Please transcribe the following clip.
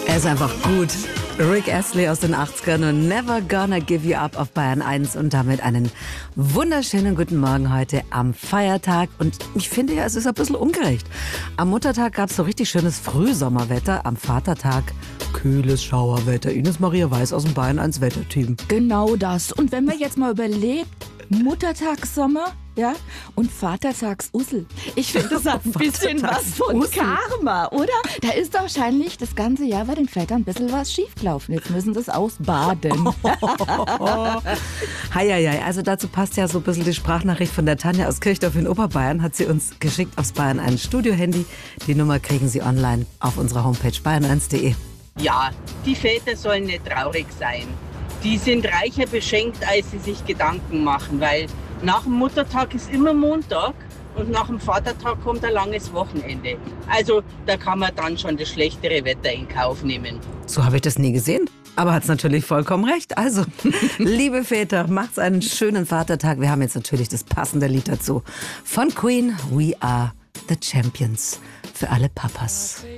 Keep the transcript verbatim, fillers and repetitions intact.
Er ist einfach gut. Rick Astley aus den achtzigern und Never Gonna Give You Up auf Bayern eins und damit einen wunderschönen guten Morgen heute am Feiertag. Und ich finde ja, es ist ein bisschen ungerecht. Am Muttertag gab es so richtig schönes Frühsommerwetter, am Vatertag kühles Schauerwetter. Ines Maria Weiß aus dem Bayern eins Wetterteam. Genau das. Und wenn man jetzt mal überlegt, Muttertagssommer, ja, und Vatertagsussel. Ich finde, das hat ein bisschen was von Karma, oder? Da ist wahrscheinlich das ganze Jahr bei den Vätern ein bisschen was schiefgelaufen. Jetzt müssen sie es ausbaden. Heieiei, also dazu passt ja so ein bisschen die Sprachnachricht von der Tanja aus Kirchdorf in Oberbayern. Hat sie uns geschickt aufs Bayern eins Studio-Handy. Die Nummer kriegen Sie online auf unserer Homepage bayern eins punkt de. Ja, die Väter sollen nicht traurig sein. Die sind reicher beschenkt, als sie sich Gedanken machen, weil nach dem Muttertag ist immer Montag und nach dem Vatertag kommt ein langes Wochenende. Also da kann man dann schon das schlechtere Wetter in Kauf nehmen. So habe ich das nie gesehen. Aber hat's natürlich vollkommen recht. Also, liebe Väter, macht's einen schönen Vatertag. Wir haben jetzt natürlich das passende Lied dazu. Von Queen, We Are the Champions. Für alle Papas.